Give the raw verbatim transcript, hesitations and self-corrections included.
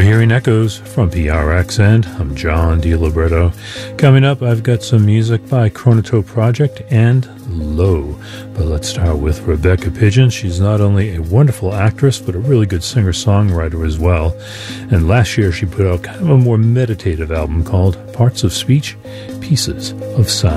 hearing Echoes from P R X, and I'm John DiLibretto. Coming up, I've got some music by Chronotope Project and Low. But let's start with Rebecca Pidgeon. She's not only a wonderful actress, but a really good singer-songwriter as well. And last year, she put out kind of a more meditative album called Parts of Speech, Pieces of Sound.